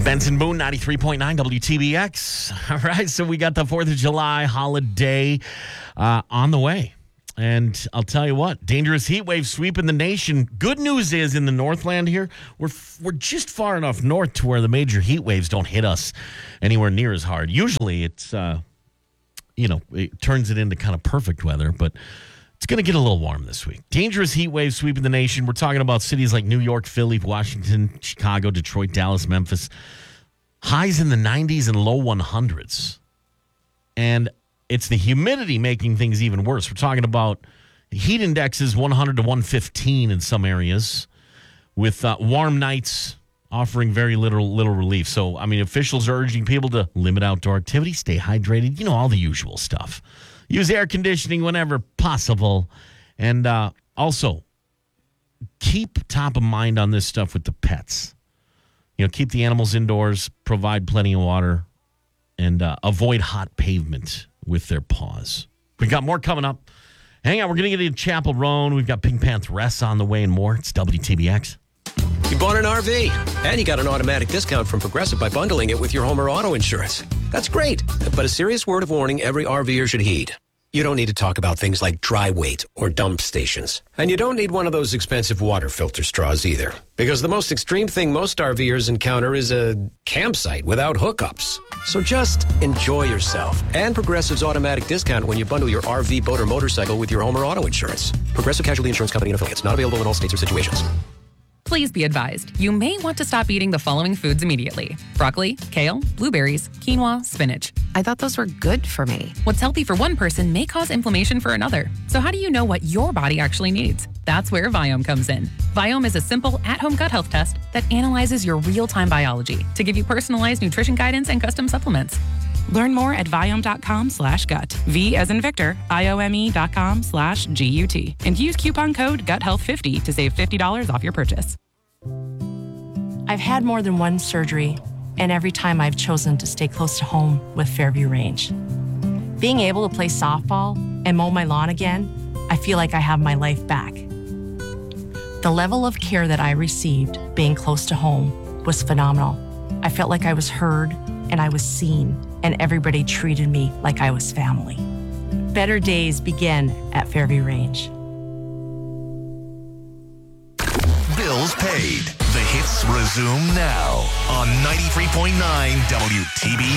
Benson Boone, 93.9 WTBX. All right, so we got the 4th of July holiday on the way. And I'll tell you what, dangerous heat wave sweeping the nation. Good news is in the Northland here, we're just far enough north to where the major heat waves don't hit us anywhere near as hard. Usually it's, it turns it into kind of perfect weather, but it's going to get a little warm this week. Dangerous heat wave sweeping the nation. We're talking about cities like New York, Philly, Washington, Chicago, Detroit, Dallas, Memphis. Highs in the 90s and low 100s. And it's the humidity making things even worse. We're talking about heat indexes 100 to 115 in some areas, with warm nights offering very little relief. So, officials are urging people to limit outdoor activity, stay hydrated, all the usual stuff. Use air conditioning whenever possible. And also, keep top of mind on this stuff with the pets. Keep the animals indoors, provide plenty of water, and avoid hot pavement with their paws. We've got more coming up. Hang on, we're going to get into Chapel Roan. We've got Pink Pantheress on the way and more. It's WTBX. You bought an RV, and you got an automatic discount from Progressive by bundling it with your home or auto insurance. That's great, but a serious word of warning every RVer should heed. You don't need to talk about things like dry weight or dump stations. And you don't need one of those expensive water filter straws either. Because the most extreme thing most RVers encounter is a campsite without hookups. So just enjoy yourself and Progressive's automatic discount when you bundle your RV, boat, or motorcycle with your home or auto insurance. Progressive Casualty Insurance Company and Affiliates. Not available in all states or situations. Please be advised, you may want to stop eating the following foods immediately. Broccoli, kale, blueberries, quinoa, spinach. I thought those were good for me. What's healthy for one person may cause inflammation for another. So how do you know what your body actually needs? That's where Viome comes in. Viome is a simple at-home gut health test that analyzes your real-time biology to give you personalized nutrition guidance and custom supplements. Learn more at Viome.com/gut. V as in Victor, IOME.com/GUT. And use coupon code GUTHEALTH50 to save $50 off your purchase. I've had more than one surgery, and every time I've chosen to stay close to home with Fairview Range. Being able to play softball and mow my lawn again, I feel like I have my life back. The level of care that I received being close to home was phenomenal. I felt like I was heard and I was seen, and everybody treated me like I was family. Better days begin at Fairview Range. Bills paid. The hits resume now on 93.9 WTB.